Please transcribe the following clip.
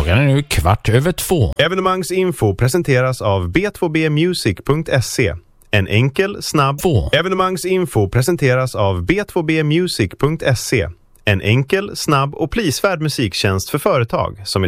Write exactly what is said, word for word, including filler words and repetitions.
Klockan är nu kvart över två. Evenemangsinfo presenteras av b två b music punkt se. En enkel, snabb... Två. Evenemangsinfo presenteras av b två b music punkt se. En enkel, snabb och prisvärd musiktjänst för företag som